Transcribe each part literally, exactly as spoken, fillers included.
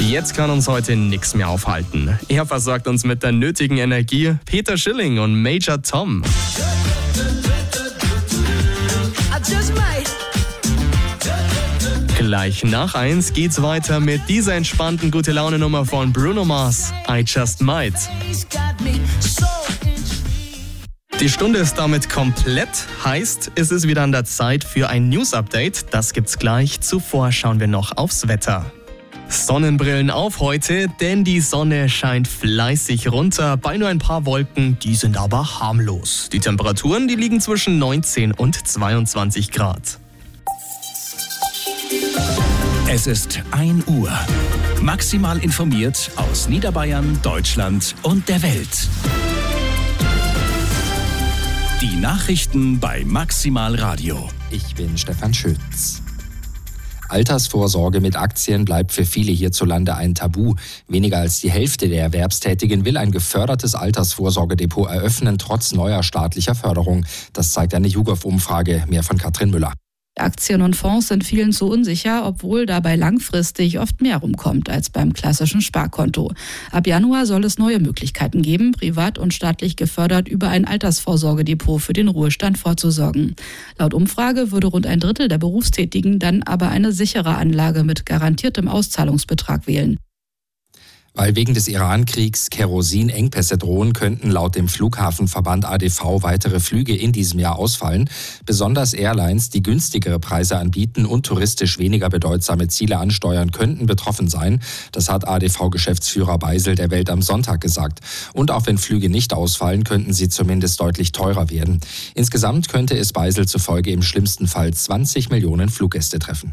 Jetzt kann uns heute nichts mehr aufhalten. Er versorgt uns mit der nötigen Energie. Peter Schilling und Major Tom. Gleich nach eins geht's weiter mit dieser entspannten Gute-Laune-Nummer von Bruno Mars, I Just Might. Die Stunde ist damit komplett, heißt, es ist wieder an der Zeit für ein News-Update. Das gibt's gleich. Zuvor schauen wir noch aufs Wetter. Sonnenbrillen auf heute, denn die Sonne scheint fleißig runter. Bei nur ein paar Wolken, die sind aber harmlos. Die Temperaturen, die liegen zwischen neunzehn und zweiundzwanzig Grad. Es ist ein Uhr. Maximal informiert aus Niederbayern, Deutschland und der Welt. Die Nachrichten bei Maximal Radio. Ich bin Stefan Schütz. Altersvorsorge mit Aktien bleibt für viele hierzulande ein Tabu. Weniger als die Hälfte der Erwerbstätigen will ein gefördertes Altersvorsorgedepot eröffnen, trotz neuer staatlicher Förderung. Das zeigt eine YouGov-Umfrage. Mehr von Katrin Müller. Aktien und Fonds sind vielen zu unsicher, obwohl dabei langfristig oft mehr rumkommt als beim klassischen Sparkonto. Ab Januar soll es neue Möglichkeiten geben, privat und staatlich gefördert über ein Altersvorsorgedepot für den Ruhestand vorzusorgen. Laut Umfrage würde rund ein Drittel der Berufstätigen dann aber eine sichere Anlage mit garantiertem Auszahlungsbetrag wählen. Weil wegen des Iran-Kriegs Kerosinengpässe drohen, könnten laut dem Flughafenverband A D V weitere Flüge in diesem Jahr ausfallen. Besonders Airlines, die günstigere Preise anbieten und touristisch weniger bedeutsame Ziele ansteuern, könnten betroffen sein. Das hat A D V-Geschäftsführer Beisel der Welt am Sonntag gesagt. Und auch wenn Flüge nicht ausfallen, könnten sie zumindest deutlich teurer werden. Insgesamt könnte es Beisel zufolge im schlimmsten Fall zwanzig Millionen Fluggäste treffen.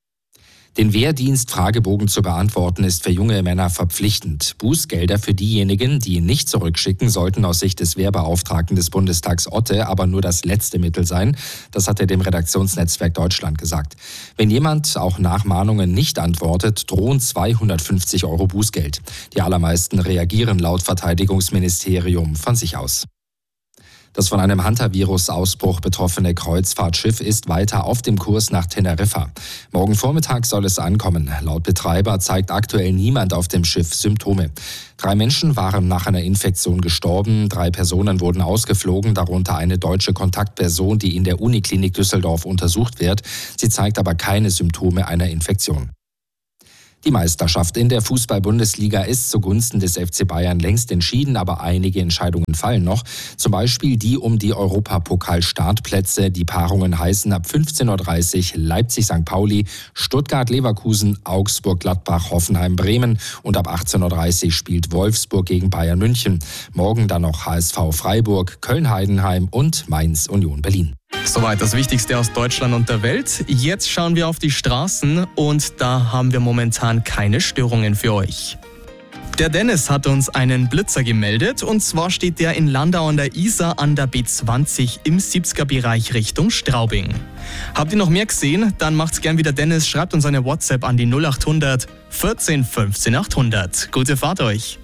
Den Wehrdienst-Fragebogen zu beantworten ist für junge Männer verpflichtend. Bußgelder für diejenigen, die ihn nicht zurückschicken, sollten aus Sicht des Wehrbeauftragten des Bundestags Otte aber nur das letzte Mittel sein. Das hat er dem Redaktionsnetzwerk Deutschland gesagt. Wenn jemand auch nach Mahnungen nicht antwortet, drohen zweihundertfünfzig Euro Bußgeld. Die allermeisten reagieren laut Verteidigungsministerium von sich aus. Das von einem Hantavirus-Ausbruch betroffene Kreuzfahrtschiff ist weiter auf dem Kurs nach Teneriffa. Morgen Vormittag soll es ankommen. Laut Betreiber zeigt aktuell niemand auf dem Schiff Symptome. Drei Menschen waren nach einer Infektion gestorben. Drei Personen wurden ausgeflogen, darunter eine deutsche Kontaktperson, die in der Uniklinik Düsseldorf untersucht wird. Sie zeigt aber keine Symptome einer Infektion. Die Meisterschaft in der Fußball-Bundesliga ist zugunsten des F C Bayern längst entschieden, aber einige Entscheidungen fallen noch. Zum Beispiel die um die Europapokal-Startplätze. Die Paarungen heißen ab fünfzehn Uhr dreißig Leipzig-Sankt Pauli, Stuttgart-Leverkusen, Augsburg-Gladbach, Hoffenheim-Bremen und ab achtzehn Uhr dreißig spielt Wolfsburg gegen Bayern München. Morgen dann noch H S V Freiburg, Köln-Heidenheim und Mainz-Union Berlin. Soweit das Wichtigste aus Deutschland und der Welt. Jetzt schauen wir auf die Straßen und da haben wir momentan keine Störungen für euch. Der Dennis hat uns einen Blitzer gemeldet und zwar steht der in Landau an der Isar an der B zwanzig im siebziger Bereich Richtung Straubing. Habt ihr noch mehr gesehen? Dann macht's gern wie der Dennis, schreibt uns eine WhatsApp an die null acht hundert vierzehn fünfzehn achthundert. Gute Fahrt euch!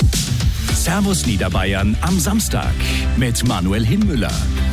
Servus Niederbayern am Samstag mit Manuel Hinmüller.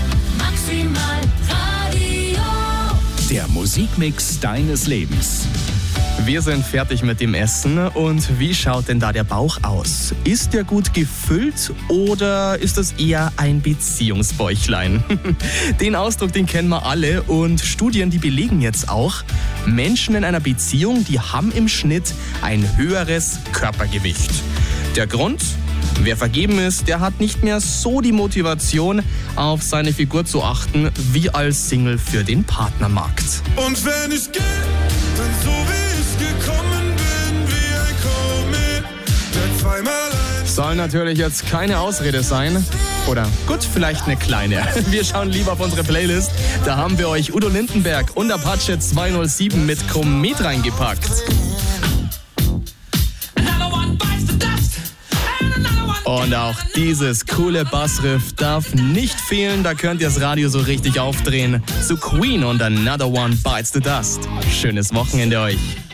Maximal Radio. Der Musikmix deines Lebens. Wir sind fertig mit dem Essen und wie schaut denn da der Bauch aus? Ist der gut gefüllt oder ist es eher ein Beziehungsbäuchlein? Den Ausdruck, den kennen wir alle und Studien, die belegen jetzt auch, Menschen in einer Beziehung, die haben im Schnitt ein höheres Körpergewicht. Der Grund? Wer vergeben ist, der hat nicht mehr so die Motivation, auf seine Figur zu achten, wie als Single für den Partnermarkt. Und wenn ich gehe, dann so wie ich gekommen bin, wie ein Komet, der zweimal ein... Soll natürlich jetzt keine Ausrede sein. Oder gut, vielleicht eine kleine. Wir schauen lieber auf unsere Playlist. Da haben wir euch Udo Lindenberg und Apache zweihundertsieben mit Komet reingepackt. Und auch dieses coole Bassriff darf nicht fehlen, da könnt ihr das Radio so richtig aufdrehen. Zu Queen und Another One Bites the Dust. Schönes Wochenende euch.